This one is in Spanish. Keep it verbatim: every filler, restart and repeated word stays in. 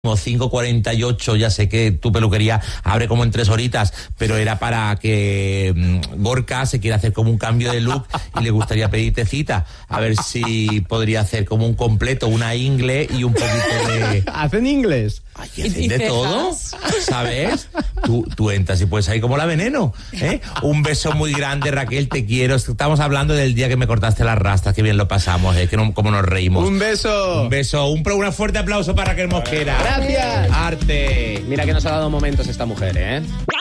cinco cuarenta y ocho, ya sé que tu peluquería abre como en tres horitas, pero era para que um, Gorka se quiera hacer como un cambio de look y le gustaría pedirte cita, a ver si podría hacer como un completo, una ingle y un poquito de... ¿Hacen inglés? Ay, ¿hacen de todo? ¿Sabes? Tú, tú entras y puedes salir como la Veneno, ¿eh? Un beso muy grande, Raquel, te quiero. Estamos hablando del día que me cortaste las rastas, que bien lo pasamos, ¿eh? Que no, cómo nos reímos. Un beso. Un beso, un, un fuerte aplauso para Raquel Mosquera. Gracias. Arte. Mira que nos ha dado momentos esta mujer, ¿eh?